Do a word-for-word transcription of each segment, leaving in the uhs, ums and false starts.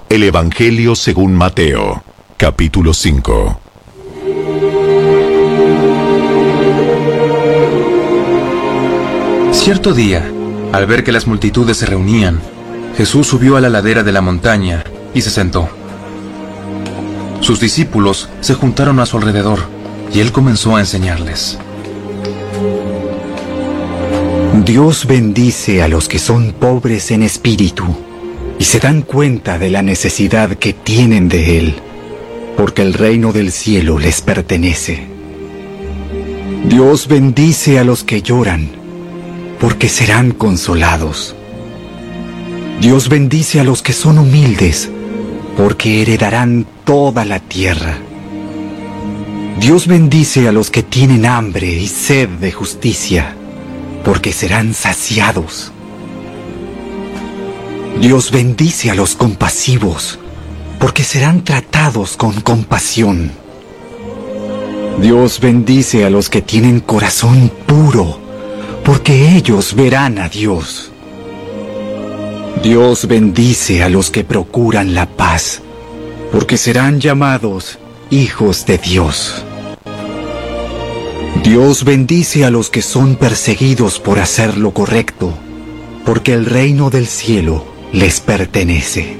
El Evangelio según Mateo, capítulo cinco. Cierto día, al ver que las multitudes se reunían, Jesús subió a la ladera de la montaña y se sentó. Sus discípulos se juntaron a su alrededor y él comenzó a enseñarles. Dios bendice a los que son pobres en espíritu y se dan cuenta de la necesidad que tienen de Él, porque el reino del cielo les pertenece. Dios bendice a los que lloran, porque serán consolados. Dios bendice a los que son humildes, porque heredarán toda la tierra. Dios bendice a los que tienen hambre y sed de justicia, porque serán saciados. Dios bendice a los compasivos, porque serán tratados con compasión. Dios bendice a los que tienen corazón puro, porque ellos verán a Dios. Dios bendice a los que procuran la paz, porque serán llamados hijos de Dios. Dios bendice a los que son perseguidos por hacer lo correcto, porque el reino del cielo les pertenece.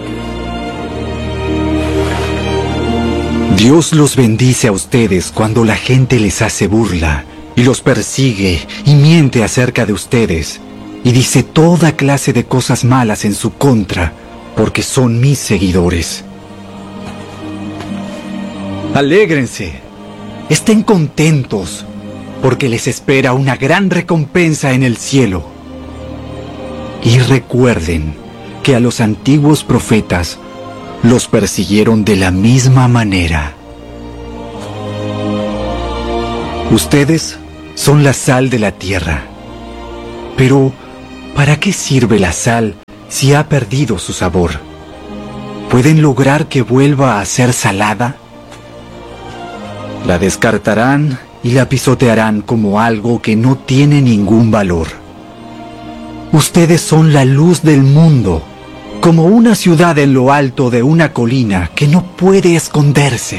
Dios los bendice a ustedes cuando la gente les hace burla y los persigue y miente acerca de ustedes y dice toda clase de cosas malas en su contra, porque son mis seguidores. Alégrense, estén contentos, porque les espera una gran recompensa en el cielo. Y recuerden que a los antiguos profetas los persiguieron de la misma manera. Ustedes son la sal de la tierra. Pero, ¿para qué sirve la sal si ha perdido su sabor? ¿Pueden lograr que vuelva a ser salada? La descartarán y la pisotearán como algo que no tiene ningún valor. Ustedes son la luz del mundo, como una ciudad en lo alto de una colina que no puede esconderse.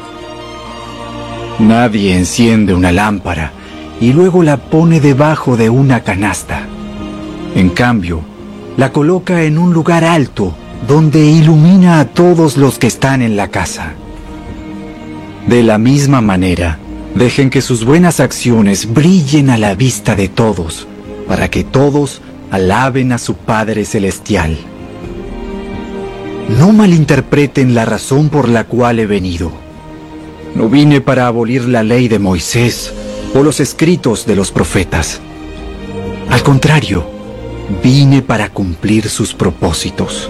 Nadie enciende una lámpara y luego la pone debajo de una canasta. En cambio, la coloca en un lugar alto donde ilumina a todos los que están en la casa. De la misma manera, dejen que sus buenas acciones brillen a la vista de todos, para que todos alaben a su Padre Celestial. No malinterpreten la razón por la cual he venido. No vine para abolir la ley de Moisés o los escritos de los profetas. Al contrario, vine para cumplir sus propósitos.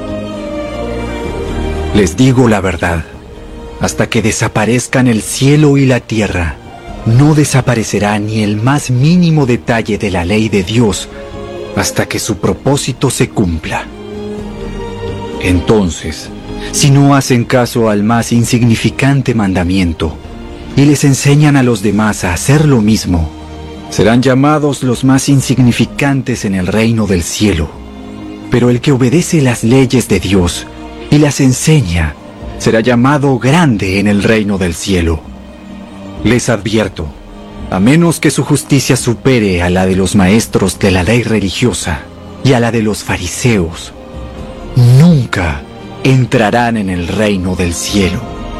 Les digo la verdad, hasta que desaparezcan el cielo y la tierra, no desaparecerá ni el más mínimo detalle de la ley de Dios hasta que su propósito se cumpla. Entonces, si no hacen caso al más insignificante mandamiento y les enseñan a los demás a hacer lo mismo, serán llamados los más insignificantes en el reino del cielo. Pero el que obedece las leyes de Dios y las enseña será llamado grande en el reino del cielo. Les advierto, a menos que su justicia supere a la de los maestros de la ley religiosa y a la de los fariseos, nunca entrarán en el reino del cielo.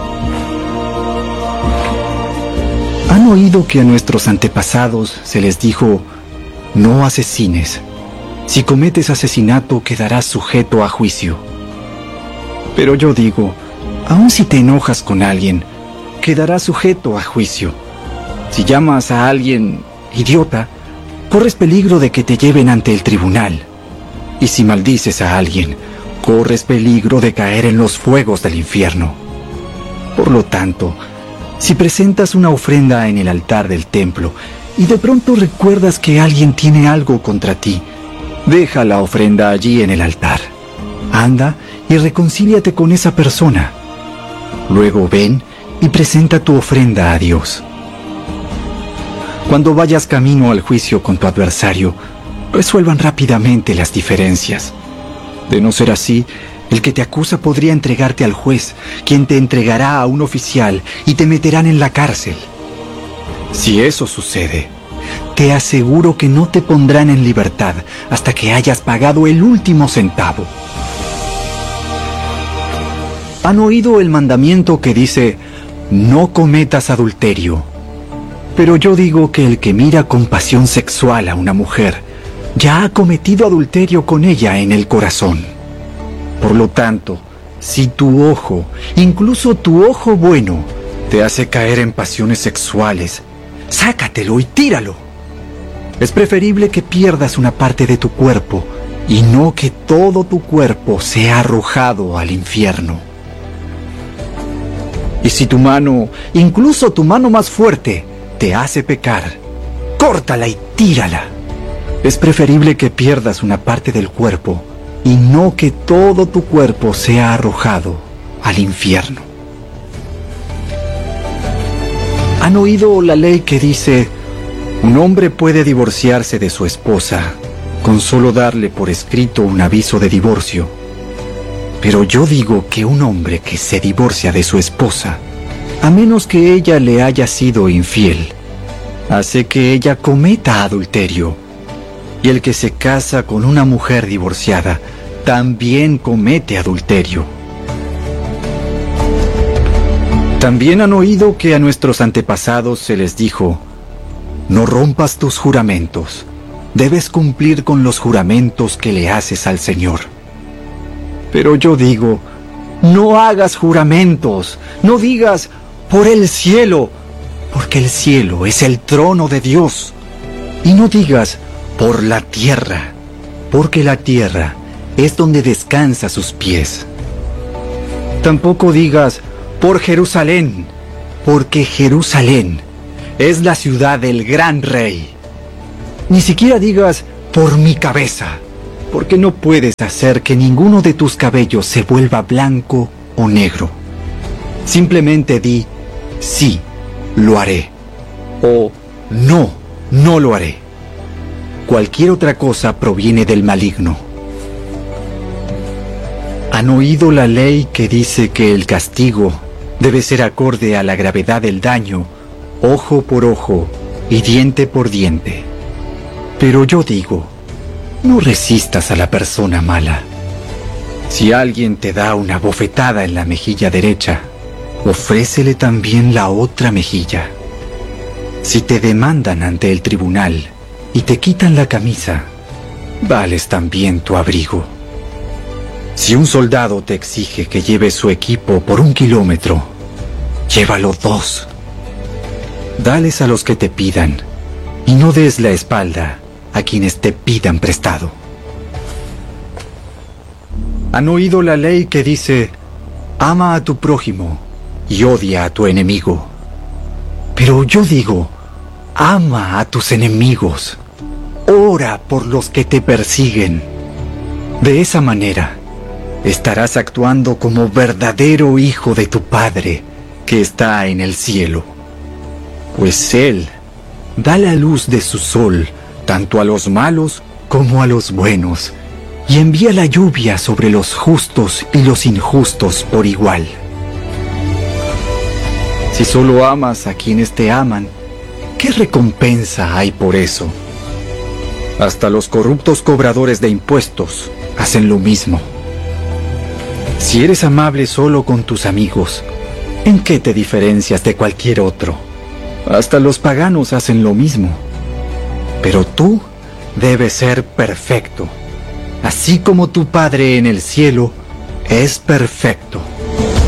¿Han oído que a nuestros antepasados se les dijo, no asesines? Si cometes asesinato quedarás sujeto a juicio. Pero yo digo, aun si te enojas con alguien, quedarás sujeto a juicio. Si llamas a alguien idiota, corres peligro de que te lleven ante el tribunal. Y si maldices a alguien, corres peligro de caer en los fuegos del infierno. Por lo tanto, si presentas una ofrenda en el altar del templo y de pronto recuerdas que alguien tiene algo contra ti, deja la ofrenda allí en el altar. Anda y reconcíliate con esa persona. Luego ven y presenta tu ofrenda a Dios. Cuando vayas camino al juicio con tu adversario, resuelvan rápidamente las diferencias. De no ser así, El que te acusa podría entregarte al juez, quien te entregará a un oficial y te meterán en la cárcel. Si eso sucede, te aseguro que no te pondrán en libertad hasta que hayas pagado el último centavo. ¿Han oído el mandamiento que dice, no cometas adulterio? Pero yo digo que el que mira con pasión sexual a una mujer, ya ha cometido adulterio con ella en el corazón. Por lo tanto, si tu ojo, incluso tu ojo bueno, te hace caer en pasiones sexuales, sácatelo y tíralo. Es preferible que pierdas una parte de tu cuerpo y no que todo tu cuerpo sea arrojado al infierno. Y si tu mano, incluso tu mano más fuerte, te hace pecar, córtala y tírala. Es preferible que pierdas una parte del cuerpo y no que todo tu cuerpo sea arrojado al infierno. ¿Han oído la ley que dice, un hombre puede divorciarse de su esposa con solo darle por escrito un aviso de divorcio? Pero yo digo que un hombre que se divorcia de su esposa, a menos que ella le haya sido infiel, hace que ella cometa adulterio. Y el que se casa con una mujer divorciada, también comete adulterio. También han oído que a nuestros antepasados se les dijo, no rompas tus juramentos, debes cumplir con los juramentos que le haces al Señor. Pero yo digo, no hagas juramentos, no digas, por el cielo, porque el cielo es el trono de Dios. Y no digas, por la tierra, porque la tierra es donde descansa sus pies. Tampoco digas, por Jerusalén, porque Jerusalén es la ciudad del gran rey. Ni siquiera digas, por mi cabeza, porque no puedes hacer que ninguno de tus cabellos se vuelva blanco o negro. Simplemente di, sí, lo haré, o no, no lo haré. Cualquier otra cosa proviene del maligno. ¿Han oído la ley que dice que el castigo debe ser acorde a la gravedad del daño, ojo por ojo y diente por diente? Pero yo digo, no resistas a la persona mala. Si alguien te da una bofetada en la mejilla derecha, ofrécele también la otra mejilla. Si te demandan ante el tribunal y te quitan la camisa, vales también tu abrigo. Si un soldado te exige que lleves su equipo por un kilómetro, llévalo dos. Dales a los que te pidan, y no des la espalda a quienes te pidan prestado. ¿Han oído la ley que dice, ama a tu prójimo y odia a tu enemigo? Pero yo digo, ama a tus enemigos, ora por los que te persiguen. De esa manera, estarás actuando como verdadero hijo de tu Padre que está en el cielo. Pues Él da la luz de su sol tanto a los malos como a los buenos, y envía la lluvia sobre los justos y los injustos por igual. Si solo amas a quienes te aman, ¿qué recompensa hay por eso? Hasta los corruptos cobradores de impuestos hacen lo mismo. Si eres amable solo con tus amigos, ¿en qué te diferencias de cualquier otro? Hasta los paganos hacen lo mismo. Pero tú debes ser perfecto, así como tu Padre en el cielo es perfecto.